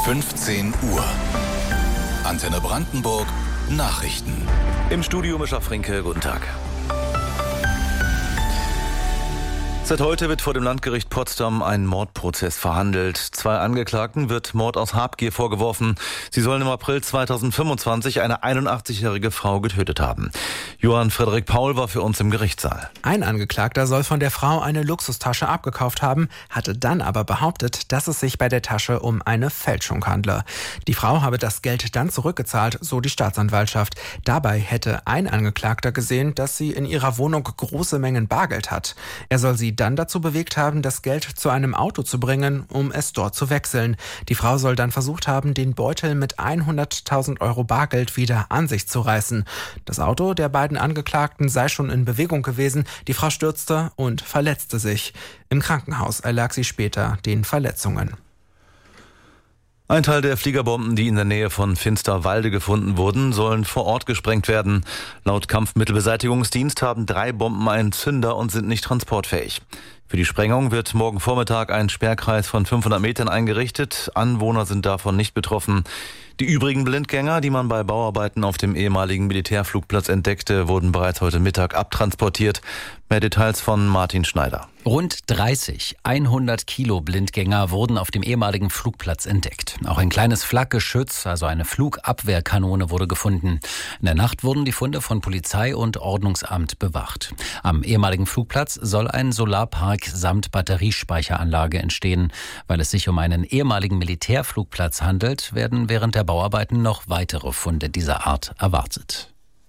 15 Uhr. Antenne Brandenburg Nachrichten. Im Studio Mischa Frinke, guten Tag. Seit heute wird vor dem Landgericht Potsdam ein Mordprozess verhandelt. 2 Angeklagten wird Mord aus Habgier vorgeworfen. Sie sollen im April 2025 eine 81-jährige Frau getötet haben. Johann Frederik Paul war für uns im Gerichtssaal. Ein Angeklagter soll von der Frau eine Luxustasche abgekauft haben, hatte dann aber behauptet, dass es sich bei der Tasche um eine Fälschung handle. Die Frau habe das Geld dann zurückgezahlt, so die Staatsanwaltschaft. Dabei hätte ein Angeklagter gesehen, dass sie in ihrer Wohnung große Mengen Bargeld hat. Er soll sie dann dazu bewegt haben, das Geld zu einem Auto zu bringen, um es dort zu wechseln. Die Frau soll dann versucht haben, den Beutel mit 100.000 Euro Bargeld wieder an sich zu reißen. Das Auto der beiden Angeklagten sei schon in Bewegung gewesen. Die Frau stürzte und verletzte sich. Im Krankenhaus erlag sie später den Verletzungen. Ein Teil der Fliegerbomben, die in der Nähe von Finsterwalde gefunden wurden, sollen vor Ort gesprengt werden. Laut Kampfmittelbeseitigungsdienst haben 3 Bomben einen Zünder und sind nicht transportfähig. Für die Sprengung wird morgen Vormittag ein Sperrkreis von 500 Metern eingerichtet. Anwohner sind davon nicht betroffen. Die übrigen Blindgänger, die man bei Bauarbeiten auf dem ehemaligen Militärflugplatz entdeckte, wurden bereits heute Mittag abtransportiert. Mehr Details von Martin Schneider. Rund 100 Kilo Blindgänger wurden auf dem ehemaligen Flugplatz entdeckt. Auch ein kleines Flakgeschütz, also eine Flugabwehrkanone, wurde gefunden. In der Nacht wurden die Funde von Polizei und Ordnungsamt bewacht. Am ehemaligen Flugplatz soll ein Solarpark samt Batteriespeicheranlage entstehen. Weil es sich um einen ehemaligen Militärflugplatz handelt, werden während der Bauarbeiten noch weitere Funde dieser Art erwartet.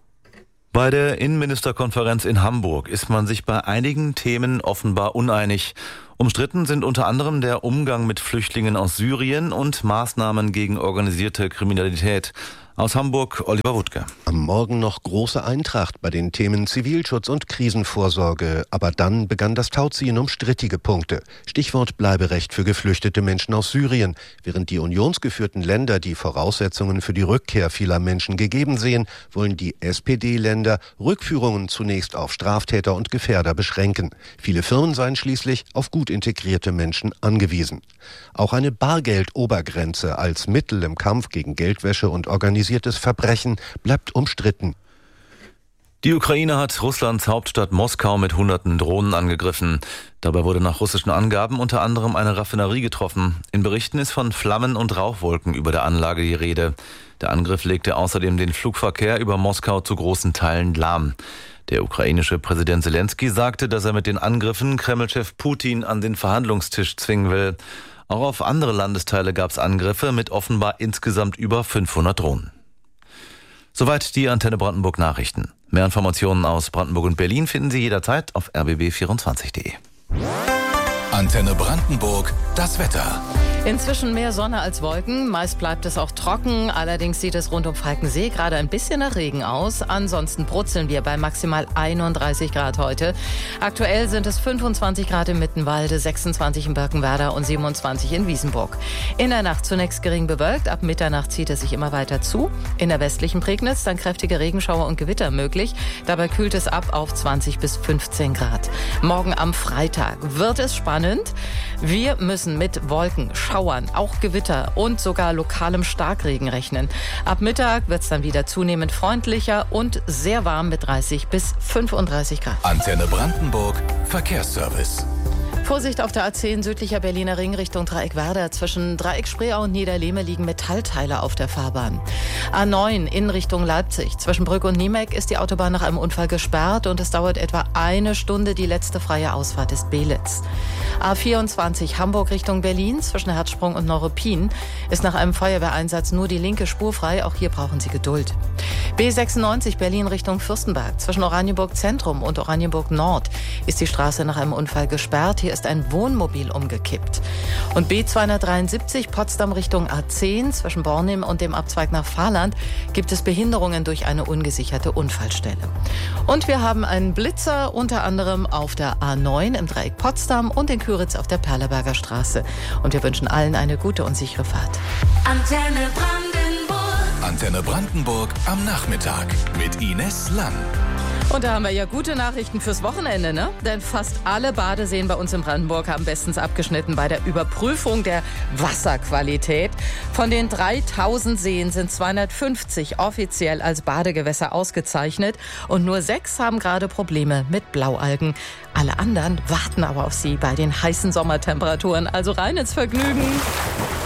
Bei der Innenministerkonferenz in Hamburg ist man sich bei einigen Themen offenbar uneinig. Umstritten sind unter anderem der Umgang mit Flüchtlingen aus Syrien und Maßnahmen gegen organisierte Kriminalität. Aus Hamburg, Oliver Wuttke. Am Morgen noch große Eintracht bei den Themen Zivilschutz und Krisenvorsorge. Aber dann begann das Tauziehen um strittige Punkte. Stichwort Bleiberecht für geflüchtete Menschen aus Syrien. Während die unionsgeführten Länder die Voraussetzungen für die Rückkehr vieler Menschen gegeben sehen, wollen die SPD-Länder Rückführungen zunächst auf Straftäter und Gefährder beschränken. Viele Firmen seien schließlich auf gut integrierte Menschen angewiesen. Auch eine Bargeldobergrenze als Mittel im Kampf gegen Geldwäsche und organisiertes Verbrechen bleibt umstritten. Die Ukraine hat Russlands Hauptstadt Moskau mit Hunderten Drohnen angegriffen. Dabei wurde nach russischen Angaben unter anderem eine Raffinerie getroffen. In Berichten ist von Flammen und Rauchwolken über der Anlage die Rede. Der Angriff legte außerdem den Flugverkehr über Moskau zu großen Teilen lahm. Der ukrainische Präsident Zelensky sagte, dass er mit den Angriffen Kremlchef Putin an den Verhandlungstisch zwingen will. Auch auf andere Landesteile gab es Angriffe mit offenbar insgesamt über 500 Drohnen. Soweit die Antenne Brandenburg Nachrichten. Mehr Informationen aus Brandenburg und Berlin finden Sie jederzeit auf rbb24.de. Antenne Brandenburg, das Wetter. Inzwischen mehr Sonne als Wolken. Meist bleibt es auch trocken. Allerdings sieht es rund um Falkensee gerade ein bisschen nach Regen aus. Ansonsten brutzeln wir bei maximal 31 Grad heute. Aktuell sind es 25 Grad im Mittenwalde, 26 in Birkenwerder und 27 in Wiesenburg. In der Nacht zunächst gering bewölkt. Ab Mitternacht zieht es sich immer weiter zu. In der westlichen Prignitz dann kräftige Regenschauer und Gewitter möglich. Dabei kühlt es ab auf 20 bis 15 Grad. Morgen am Freitag wird es spannend. Wir müssen mit Wolken, Schauern, auch Gewitter und sogar lokalem Starkregen rechnen. Ab Mittag wird es dann wieder zunehmend freundlicher und sehr warm mit 30 bis 35 Grad. Antenne Brandenburg, Verkehrsservice. Vorsicht auf der A10 südlicher Berliner Ring Richtung Dreieckwerder. Zwischen Dreieck Spreeau und Niederlehme liegen Metallteile auf der Fahrbahn. A9 in Richtung Leipzig. Zwischen Brück und Niemeck ist die Autobahn nach einem Unfall gesperrt und es dauert etwa 1 Stunde. Die letzte freie Ausfahrt ist Belitz. A24 Hamburg Richtung Berlin. Zwischen Herzsprung und Neuruppin ist nach einem Feuerwehreinsatz nur die linke Spur frei. Auch hier brauchen Sie Geduld. B96 Berlin Richtung Fürstenberg. Zwischen Oranienburg Zentrum und Oranienburg Nord ist die Straße nach einem Unfall gesperrt. Hier ist ein Wohnmobil umgekippt. Und B273 Potsdam Richtung A10 zwischen Bornim und dem Abzweig nach Fahrland gibt es Behinderungen durch eine ungesicherte Unfallstelle. Und wir haben einen Blitzer unter anderem auf der A9 im Dreieck Potsdam und in Küritz auf der Perleberger Straße. Und wir wünschen allen eine gute und sichere Fahrt. Antenne Brandenburg. Antenne Brandenburg am Nachmittag mit Ines Lang. Und da haben wir ja gute Nachrichten fürs Wochenende, ne? Denn fast alle Badeseen bei uns in Brandenburg haben bestens abgeschnitten bei der Überprüfung der Wasserqualität. Von den 3000 Seen sind 250 offiziell als Badegewässer ausgezeichnet und nur 6 haben gerade Probleme mit Blaualgen. Alle anderen warten aber auf sie bei den heißen Sommertemperaturen. Also rein ins Vergnügen.